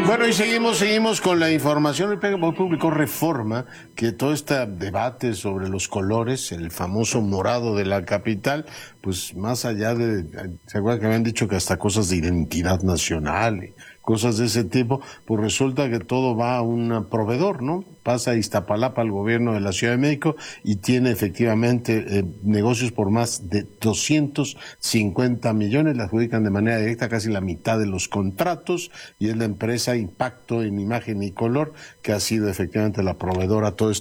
Bueno, y seguimos con la información. El publicó Reforma que todo este debate sobre los colores, el famoso morado de la capital, pues más allá de, ¿se acuerdan que habían dicho que hasta cosas de identidad nacional y cosas de ese tipo? Pues resulta que todo va a un proveedor, ¿no? Pasa a Iztapalapa al gobierno de la Ciudad de México y tiene efectivamente negocios por más de 250 millones, la adjudican de manera directa casi la mitad de los contratos, y es la empresa Impacto en Imagen y Color que ha sido efectivamente la proveedora a todo esto.